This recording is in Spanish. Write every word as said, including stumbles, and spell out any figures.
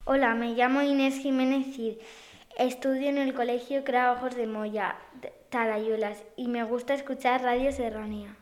Hola, me llamo Inés Jiménez Cid. Estudio en el Colegio Crea Ojos de Moya, Talayuelas, y me gusta escuchar Radio Serranía.